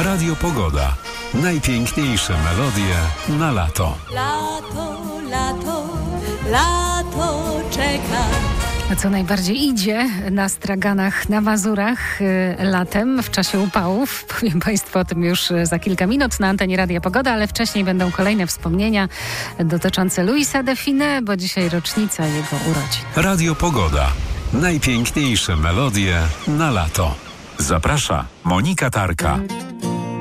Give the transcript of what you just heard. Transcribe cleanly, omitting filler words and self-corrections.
Radio Pogoda. Najpiękniejsze melodie na lato. Lato, lato, lato czeka. A co najbardziej idzie na straganach na Mazurach latem w czasie upałów? Powiem Państwu o tym już za kilka minut na antenie Radia Pogoda, ale wcześniej będą kolejne wspomnienia dotyczące Luisa de Funès, bo dzisiaj rocznica jego urodzin. Radio Pogoda. Najpiękniejsze melodie na lato. Zaprasza Monika Tarka.